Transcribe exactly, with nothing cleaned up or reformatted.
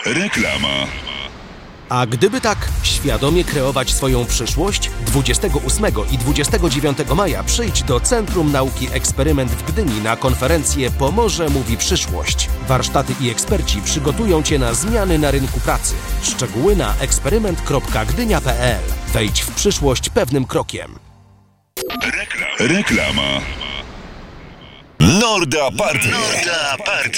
Reklama. A gdyby tak świadomie kreować swoją przyszłość, dwudziestego ósmego i dwudziestego dziewiątego maja przyjdź do Centrum Nauki Eksperyment w Gdyni na konferencję Pomorze mówi przyszłość. Warsztaty i eksperci przygotują Cię na zmiany na rynku pracy. Szczegóły na eksperyment kropka gdynia kropka p l. Wejdź w przyszłość pewnym krokiem. Reklama. Reklama. Norda Party. Norda Party.